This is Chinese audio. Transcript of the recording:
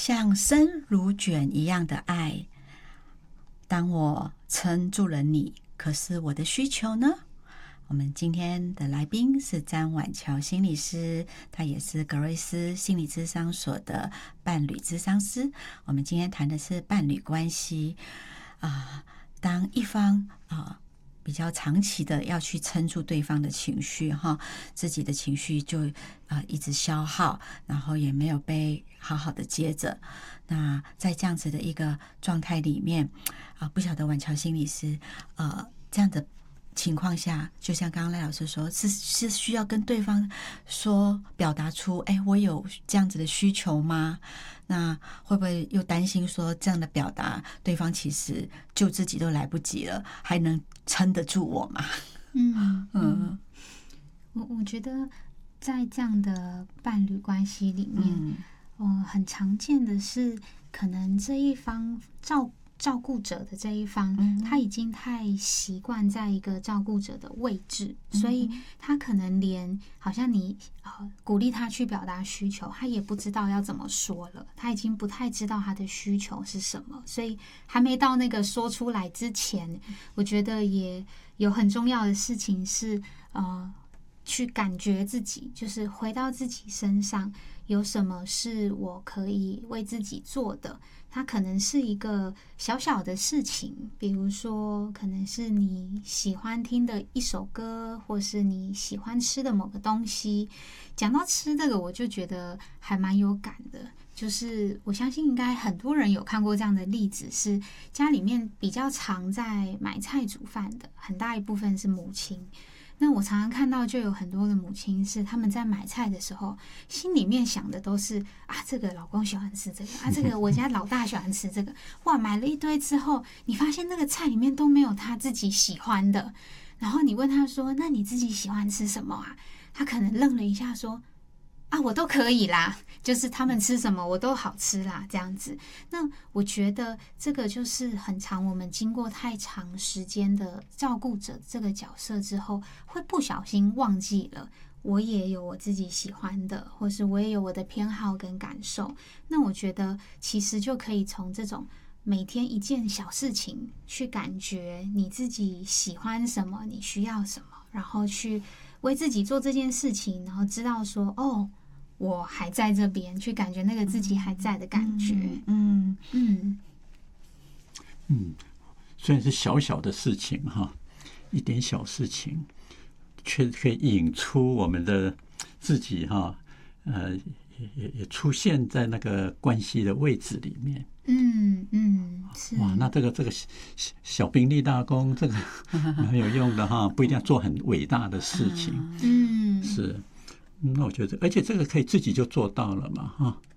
像深如卷一样的爱。当我撑住了你，可是我的需求呢？我们今天的来宾是詹婉乔心理师，他也是格瑞斯心理咨商所的伴侣咨商师。我们今天谈的是伴侣关系当一方比较长期的要去撑住对方的情绪自己的情绪就一直消耗，然后也没有被好好的接着。那在这样子的一个状态里面不晓得婉乔心理师这样的情况下，就像刚刚赖老师说，是需要跟对方说，表达出我有这样子的需求吗？那会不会又担心说这样的表达对方其实救自己都来不及了，还能撑得住我吗？ 我觉得在这样的伴侣关系里面很常见的是，可能这一方照顾者的这一方他已经太习惯在一个照顾者的位置，所以他可能连好像你鼓励他去表达需求，他也不知道要怎么说了，他已经不太知道他的需求是什么，所以还没到那个说出来之前，我觉得也有很重要的事情是去感觉自己，就是回到自己身上，有什么是我可以为自己做的。它可能是一个小小的事情，比如说可能是你喜欢听的一首歌，或是你喜欢吃的某个东西。讲到吃这个，我就觉得还蛮有感的，就是我相信应该很多人有看过这样的例子，是家里面比较常在买菜煮饭的，很大一部分是母亲。那我常常看到就有很多的母亲是他们在买菜的时候心里面想的都是这个老公喜欢吃这个这个我家老大喜欢吃这个，哇，买了一堆之后你发现那个菜里面都没有他自己喜欢的，然后你问他说那你自己喜欢吃什么他可能愣了一下说我都可以啦，就是他们吃什么我都好吃啦，这样子。那我觉得这个就是很常我们经过太长时间的照顾者这个角色之后，会不小心忘记了我也有我自己喜欢的，或是我也有我的偏好跟感受。那我觉得其实就可以从这种每天一件小事情去感觉你自己喜欢什么，你需要什么，然后去为自己做这件事情，然后知道说我还在这边，去感觉那个自己还在的感觉。 虽然是小小的事情一点小事情，却可以引出我们的自己也出现在那个关系的位置里面。哇，那这个小兵立大功，这个很有用的不一定要做很伟大的事情。是。那我觉得而且这个可以自己就做到了嘛